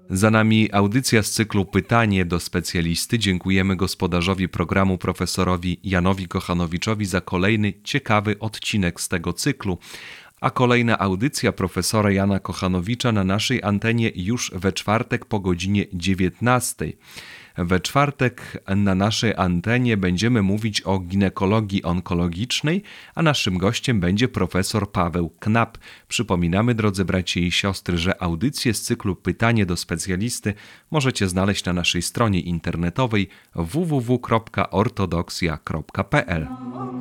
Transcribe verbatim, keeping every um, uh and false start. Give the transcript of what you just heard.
Za nami audycja z cyklu Pytanie do specjalisty. Dziękujemy gospodarzowi programu profesorowi Janowi Kochanowiczowi za kolejny ciekawy odcinek z tego cyklu. A kolejna audycja profesora Jana Kochanowicza na naszej antenie już we czwartek po godzinie dziewiętnastej. We czwartek na naszej antenie będziemy mówić o ginekologii onkologicznej, a naszym gościem będzie profesor Paweł Knap. Przypominamy, drodzy bracia i siostry, że audycje z cyklu Pytanie do specjalisty możecie znaleźć na naszej stronie internetowej w w w kropka ortodoksja kropka p l.